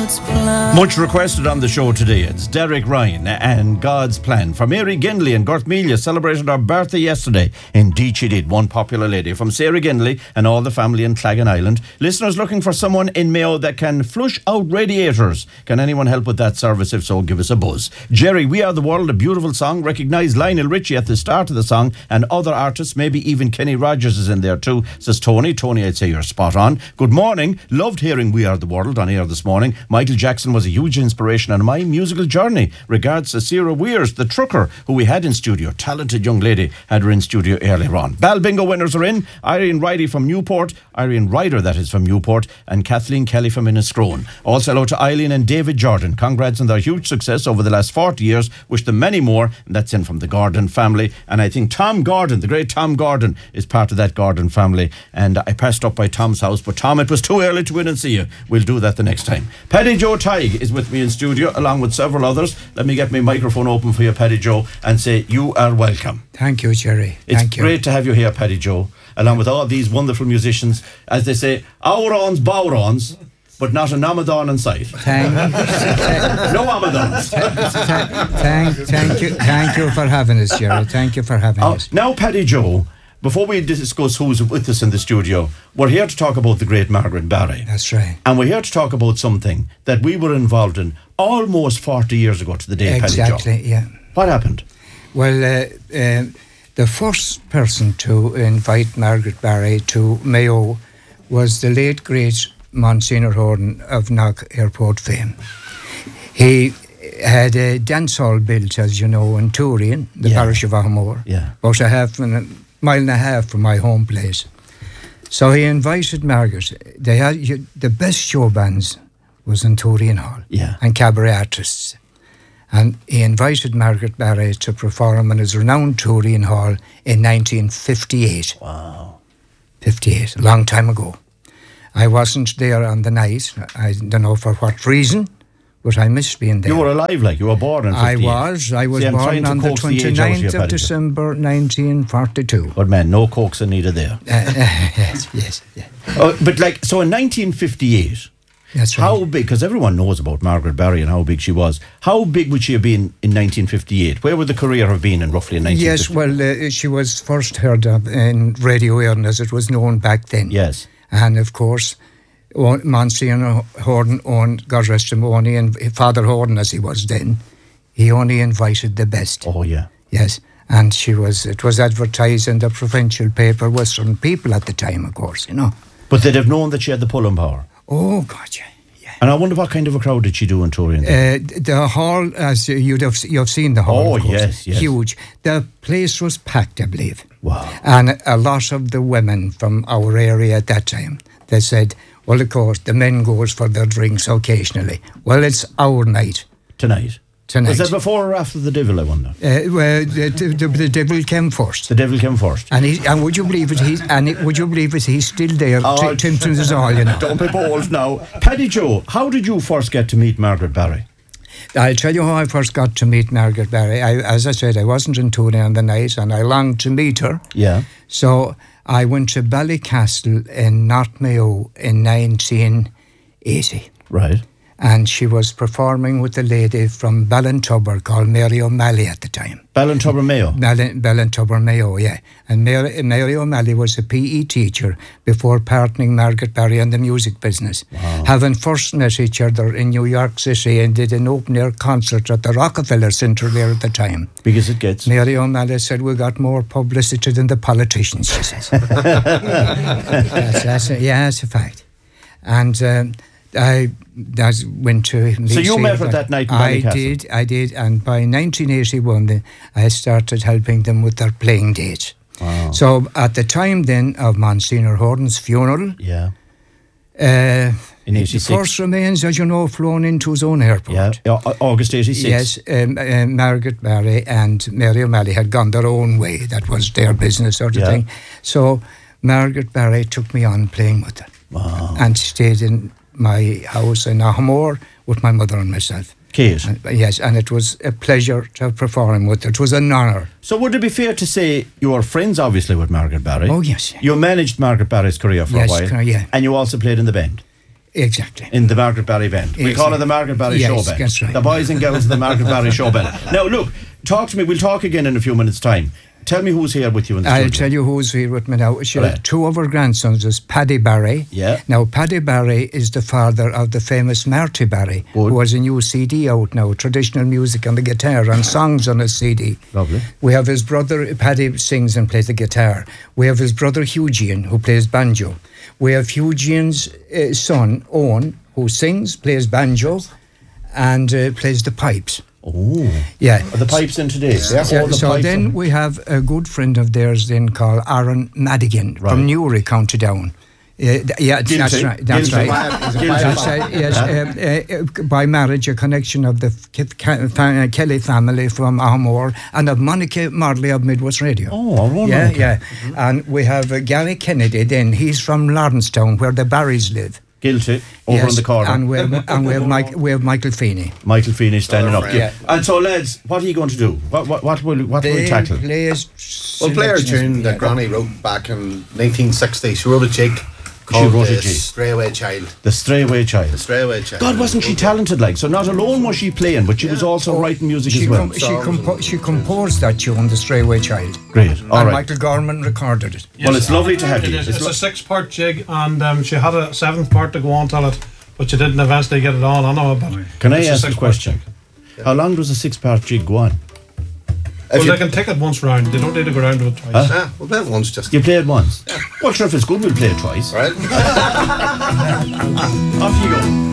God's plan. Much requested on the show today. It's Derek Ryan and God's Plan. From Mary Ginley and Gortmelia celebrated our birthday yesterday. Indeed she did. One popular lady. From Sarah Ginley and all the family in Claggan Island. Listeners looking for someone in Mayo that can flush out radiators. Can anyone help with that service? If so, give us a buzz. Jerry, We Are the World, a beautiful song. Recognise Lionel Richie at the start of the song and other artists. Maybe even Kenny Rogers is in there too, says Tony. Tony, I'd say you're spot on. Good morning. Loved hearing We Are the World on air this morning. Michael Jackson was a huge inspiration on my musical journey. Regards to Sarah Weirs, the trucker who we had in studio. Talented young lady, had her in studio earlier on. Bal Bingo winners are in. Irene Ryder from Newport. Irene Ryder, that is, from Newport. And Kathleen Kelly from Inniscrone. Also hello to Eileen and David Jordan. Congrats on their huge success over the last 40 years. Wish them many more. And that's in from the Gordon family. And I think Tom Gordon, the great Tom Gordon, is part of that Gordon family. And I passed up by Tom's house. But Tom, it was too early to win and see you. We'll do that the next time. Paddy Joe Tighe is with me in studio along with several others. Let me get my microphone open for you, Paddy Joe, and say you are welcome. Thank you, Jerry. It's Thank you. great to have you here, Paddy Joe, along with all these wonderful musicians. As they say, Aurons, Bowrons, but not an Amadon in sight. No Amadons. Thank you for having us, Jerry. Thank you for having us. Now, Paddy Joe, before we discuss who's with us in the studio, we're here to talk about the great Margaret Barry. That's right. And we're here to talk about something that we were involved in almost 40 years ago to the day, Paddy Joe. Exactly, yeah. What happened? Well, the first person to invite Margaret Barry to Mayo was the late, great Monsignor Horton of Knock Airport fame. He had a dance hall built, as you know, in Turian, the parish of Ahmore, about a mile and a half from my home place. So he invited Margaret. They had the best show bands was in Turian Hall, and cabaret artists. And he invited Margaret Barry to perform in his renowned Turian Hall in 1958. Wow. 58, a long time ago. I wasn't there on the night. I don't know for what reason, but I missed being there. You were alive, like you were born in 58. I was born on the 29th of December 1942. But man, no coaxing needed there. Yes. But like, so in 1958, that's right. How big, because everyone knows about Margaret Barry and how big she was, how big would she have been in 1958? Where would the career have been in roughly in 1958? Yes, well, she was first heard of in Radio Éireann, as it was known back then. Yes. And of course, Monsignor Horton owned, God rest him, and Father Horton as he was then, he only invited the best. Oh, yeah. Yes, and it was advertised in the provincial paper, Western People at the time, of course, you know. But they'd have known that she had the pulling power. Oh, God, yeah. And I wonder what kind of a crowd did she do in Turian? The hall, as you've seen the hall, of course, yes. Huge. The place was packed, I believe. Wow. And a lot of the women from our area at that time, they said, well, of course, the men goes for their drinks occasionally. Well, it's our night. Tonight. Was that before or after the devil, I wonder? Well, the devil came first. The devil came first. And would you believe it? He's still there. Timpson is all, you know. Don't be bold now. Paddy Joe, how did you first get to meet Margaret Barry? I'll tell you how I first got to meet Margaret Barry. As I said, I wasn't in Turian on the night, and I longed to meet her. Yeah. So I went to Ballycastle in North Mayo in 1980. Right. And she was performing with a lady from Ballintubber called Mary O'Malley at the time. Ballintubber Mayo? Ballintubber Mayo, yeah. And Mary O'Malley was a PE teacher before partnering Margaret Barry in the music business. Wow. Having first met each other in New York City and did an open-air concert at the Rockefeller Center there at the time. Because it gets... Mary O'Malley said, we got more publicity than the politicians, she says. That's a fact. And... I went to meet. So you met her that night in Ballycastle? I did, and by 1981 I started helping them with their playing dates. Wow. So at the time then of Monsignor Horton's funeral, in the 86. first remains, as you know, flown into his own airport. Yeah, August 86. Yes, Margaret Barry and Mary O'Malley had gone their own way. That was their business sort of thing. So Margaret Barry took me on playing with her. Wow. And stayed in my house in Ahmore with my mother and myself. Kate. Yes, and it was a pleasure to perform with her. It was an honour. So would it be fair to say you were friends, obviously, with Margaret Barry? Oh, yes. You managed Margaret Barry's career for a while. Yeah. And you also played in the band? Exactly. in the Margaret Barry Band. We call it the Margaret Barry Yes, Show Band. that's right. The boys and girls of the Margaret Barry Show Band. Now, look, talk to me. We'll talk again in a few minutes' time. Tell me who's here with you in the I'll studio. tell you who's here with me now. Right. Two of our grandsons is Paddy Barry. Yeah. Now, Paddy Barry is the father of the famous Marty Barry, Good. who has a new CD out now, traditional music on the guitar and songs on his CD. Lovely. We have his brother, Paddy sings and plays the guitar. We have his brother, Eugene, who plays banjo. We have Eugene's son, Owen, who sings, plays banjo, and plays the pipes. Oh. Yeah. Are the pipes in today? Yeah. So, All the so pipes then in. we have a good friend of theirs then called Aaron Madigan Right. from Newry, County Down. Yeah, Guilty. that's right. That's Guilty. right. Guilty. That's right. Yes, by marriage, a connection of the Kelly family from Ahmore and of Monica Marley of Midwest Radio. Oh, all right. Yeah, Okay. yeah. And we have Gary Kennedy. Then he's from Lawrencetown, where the Barrys live. Guilty. Over Yes, in the corner. And we have Michael Feeney. Michael Feeney standing up. Yeah. And so, lads, what are you going to do? What will we tackle? Well, play a tune that Granny wrote back in 1960. She wrote a jig She called wrote a The jig. Stray Away Child. The Stray Away Child. The Stray Away Child. God, wasn't she talented like? So not alone was she playing, but she was also writing music as well. She composed that tune, The Stray Away Child. Great. All And right. Michael Gorman recorded it. Well, it's lovely to have you. It's a 6-part jig, and she had a 7th part to go on till it, but she didn't eventually get it on. I know, but Can I it's ask a 6-part question? jig. How long does a 6-part jig go on? Well, they can take it once round. They don't need to go round to it twice. Ah, well, that one's just. You play it once? Well, sure, if it's good, we'll play it twice. Right? Off you go.